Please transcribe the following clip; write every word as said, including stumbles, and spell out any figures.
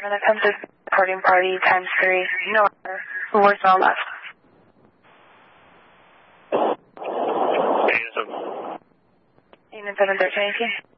seven attempted recording party times three. No error. Voicemail left. A S M. Unit seven thirteen eighteen.